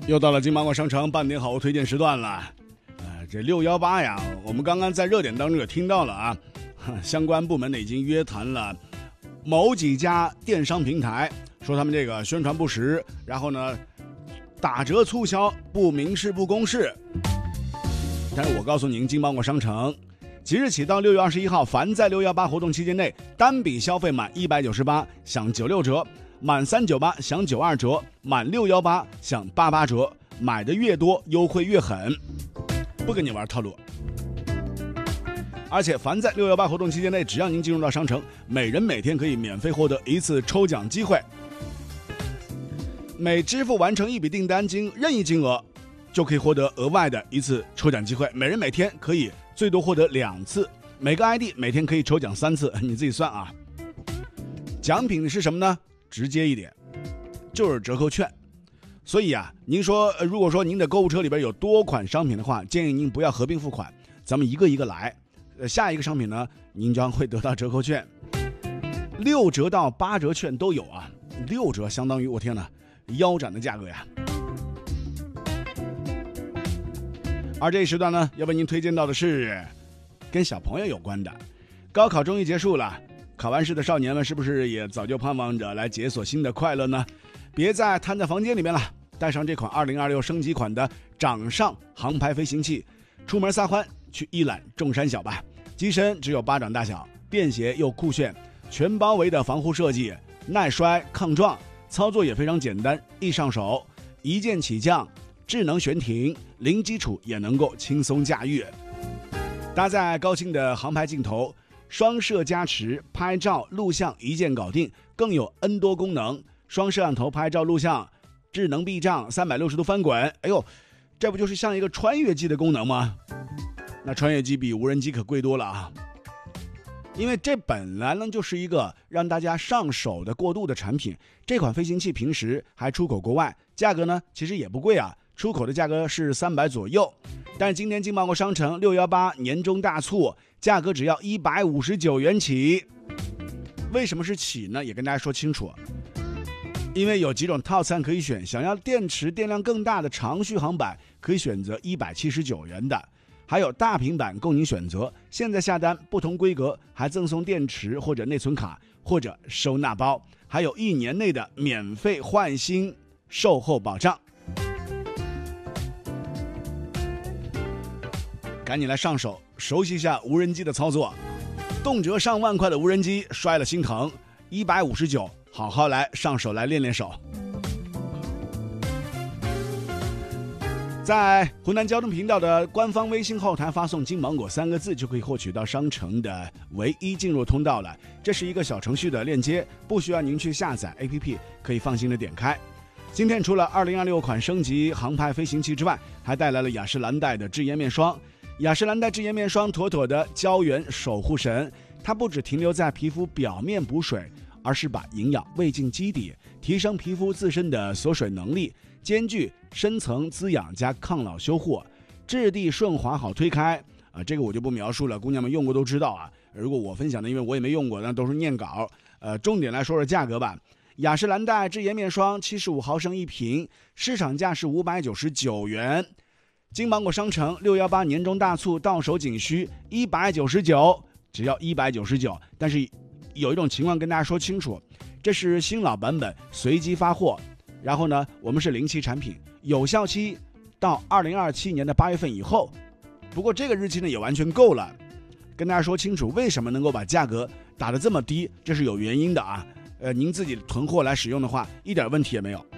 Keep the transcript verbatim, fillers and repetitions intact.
又到了金芒果商城半点好物推荐时段了。呃，这六一八呀，我们刚刚在热点当中也听到了啊，相关部门呢已经约谈了某几家电商平台，说他们这个宣传不实，然后呢打折促销不明示不公示。但是我告诉您，金芒果商城即日起到六月二十一号，凡在六一八活动期间内单笔消费满一百九十八享九六折，满三九八享九二折，满六一八享八八折，买的越多优惠越狠，不跟你玩套路。而且凡在六一八活动期间内，只要您进入到商城，每人每天可以免费获得一次抽奖机会，每支付完成一笔订单金任意金额，就可以获得额外的一次抽奖机会，每人每天可以最多获得两次，每个 I D 每天可以抽奖三次，你自己算啊。奖品是什么呢？直接一点，就是折扣券。所以啊，您说如果说您的购物车里边有多款商品的话，建议您不要合并付款，咱们一个一个来。呃，下一个商品呢，您将会得到折扣券，六折到八折券都有啊。六折相当于我天哪，腰斩的价格呀。而这一时段呢，要为您推荐到的是跟小朋友有关的。高考终于结束了，考完试的少年们是不是也早就盼望着来解锁新的快乐呢？别再瘫在房间里面了，带上这款二零二六升级款的掌上航拍飞行器，出门撒欢，去一览众山小吧。机身只有巴掌大小，便携又酷炫，全包围的防护设计，耐摔抗撞，操作也非常简单，易上手，一键起降，智能悬停，零基础也能够轻松驾驭。搭载高清的航拍镜头，双摄加持，拍照录像一键搞定，更有 N 多功能，双摄像头拍照录像，智能避障，三百六十度翻滚。哎呦，这不就是像一个穿越机的功能吗？那穿越机比无人机可贵多了啊！因为这本来呢就是一个让大家上手的过渡的产品。这款飞行器平时还出口国外，价格呢其实也不贵啊，出口的价格是三百左右。但是今年金芒果商城六一八年终大促，价格只要一百五十九元起。为什么是起呢？也跟大家说清楚。因为有几种套餐可以选，想要电池电量更大的长续航版可以选择一百七十九元的，还有大平板供您选择。现在下单不同规格还赠送电池或者内存卡或者收纳包，还有一年内的免费换新售后保障。赶紧来上手熟悉一下无人机的操作，动辄上万块的无人机摔了心疼，一百五十九，好好来上手来练练手。在湖南交通频道的官方微信后台发送金芒果三个字，就可以获取到商城的唯一进入通道了。这是一个小程序的链接，不需要您去下载 A P P， 可以放心的点开。今天除了二零二六款升级航拍飞行器之外，还带来了雅诗兰黛的智颜面霜。雅诗兰黛智颜面霜妥妥的胶原守护神，它不只停留在皮肤表面补水，而是把营养喂进基底，提升皮肤自身的锁水能力，兼具深层滋养加抗老修护，质地顺滑好推开啊，这个我就不描述了，姑娘们用过都知道啊。如果我分享的，因为我也没用过，那都是念稿。呃，重点来说说价格吧。雅诗兰黛智颜面霜七十五毫升一瓶，市场价是五百九十九元。金芒果商城六一八年终大促到手仅需一百九十九，只要一百九十九。但是有一种情况跟大家说清楚，这是新老版本随机发货，然后呢，我们是临期产品，有效期到二零二七年的八月份以后。不过这个日期呢也完全够了。跟大家说清楚，为什么能够把价格打得这么低，这是有原因的啊。呃，您自己囤货来使用的话，一点问题也没有。